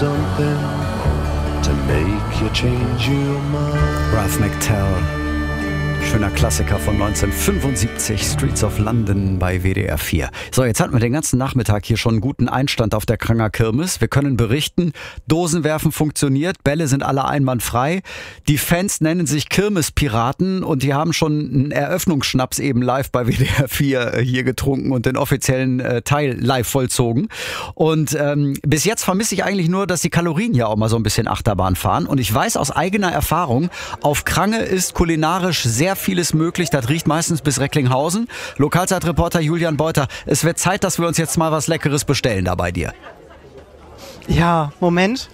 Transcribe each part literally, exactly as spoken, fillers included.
something to make you change your mind. Ralph McTell. Schöner Klassiker von neunzehnhundertfünfundsiebzig, Streets of London bei W D R vier. So, jetzt hatten wir den ganzen Nachmittag hier schon einen guten Einstand auf der Kranger Kirmes. Wir können berichten, Dosenwerfen funktioniert, Bälle sind alle einwandfrei. Die Fans nennen sich Kirmespiraten und die haben schon einen Eröffnungsschnaps eben live bei W D R vier hier getrunken und den offiziellen äh, Teil live vollzogen. Und ähm, bis jetzt vermisse ich eigentlich nur, dass die Kalorien hier auch mal so ein bisschen Achterbahn fahren. Und ich weiß aus eigener Erfahrung, auf Krange ist kulinarisch sehr vieles möglich. Das riecht meistens bis Recklinghausen. Lokalzeitreporter Julian Beuter, es wird Zeit, dass wir uns jetzt mal was Leckeres bestellen da bei dir. Ja, Moment.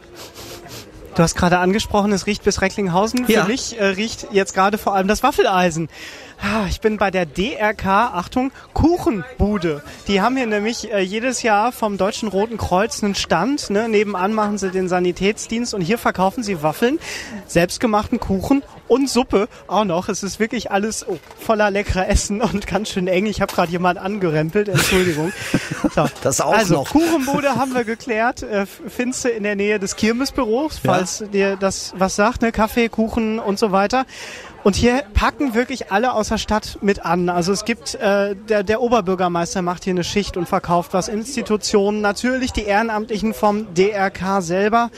Du hast gerade angesprochen, es riecht bis Recklinghausen. Für Ja. mich äh, riecht jetzt gerade vor allem das Waffeleisen. Ah, ich bin bei der D R K, Achtung, Kuchenbude. Die haben hier nämlich äh, jedes Jahr vom Deutschen Roten Kreuz einen Stand. Ne? Nebenan machen sie den Sanitätsdienst und hier verkaufen sie Waffeln, selbstgemachten Kuchen und Suppe auch noch. Es ist wirklich alles oh, voller leckerer Essen und ganz schön eng. Ich habe gerade jemand angerempelt, Entschuldigung. So. Das auch also, noch. Kuchenbude haben wir geklärt. Äh, findest du in der Nähe des Kirmesbüros, falls dir das was sagt, ne? Kaffee, Kuchen und so weiter. Und hier packen wirklich alle aus der Stadt mit an. Also es gibt, äh, der, der Oberbürgermeister macht hier eine Schicht und verkauft was. Institutionen, natürlich die Ehrenamtlichen vom D R K selber.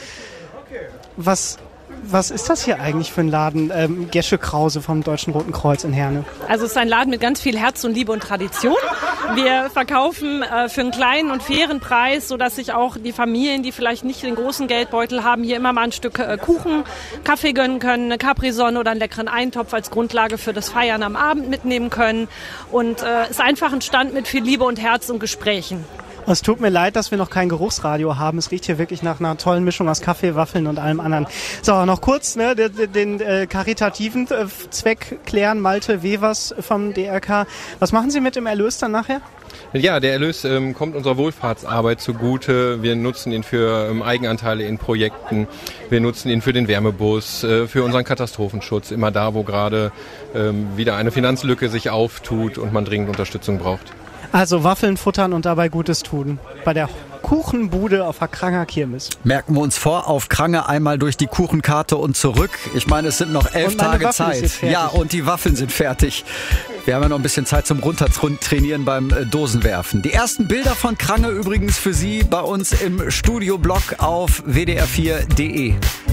Was... Was ist das hier eigentlich für ein Laden? Ähm, Gesche Krause vom Deutschen Roten Kreuz in Herne. Also es ist ein Laden mit ganz viel Herz und Liebe und Tradition. Wir verkaufen äh, für einen kleinen und fairen Preis, sodass sich auch die Familien, die vielleicht nicht den großen Geldbeutel haben, hier immer mal ein Stück äh, Kuchen, Kaffee gönnen können, eine Capri-Sonne oder einen leckeren Eintopf als Grundlage für das Feiern am Abend mitnehmen können. Und es äh, ist einfach ein Stand mit viel Liebe und Herz und Gesprächen. Es tut mir leid, dass wir noch kein Geruchsradio haben. Es riecht hier wirklich nach einer tollen Mischung aus Kaffee, Waffeln und allem anderen. So, noch kurz ne, den, den äh, karitativen äh, Zweck klären. Malte Wevers vom D R K. Was machen Sie mit dem Erlös dann nachher? Ja, der Erlös ähm, kommt unserer Wohlfahrtsarbeit zugute. Wir nutzen ihn für ähm, Eigenanteile in Projekten. Wir nutzen ihn für den Wärmebus, äh, für unseren Katastrophenschutz. Immer da, wo gerade ähm, wieder eine Finanzlücke sich auftut und man dringend Unterstützung braucht. Also Waffeln futtern und dabei Gutes tun. Bei der Kuchenbude auf der Kranger Kirmes. Merken wir uns vor, auf Krange einmal durch die Kuchenkarte und zurück. Ich meine, es sind noch elf Und meine Tage Waffeln Zeit. sind fertig. Ja, und die Waffeln sind fertig. Wir haben ja noch ein bisschen Zeit zum Runtertrainieren beim äh, Dosenwerfen. Die ersten Bilder von Krange übrigens für Sie bei uns im Studioblog auf w d r vier punkt d e.